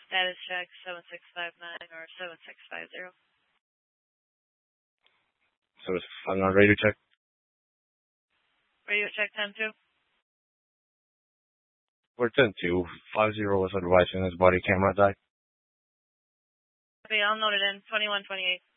status check 7659 or 7650. So it's on radio check? Radio check 10-2. We're 10-2. 50 was advising his body camera died. Okay, I'll note it in. 2128.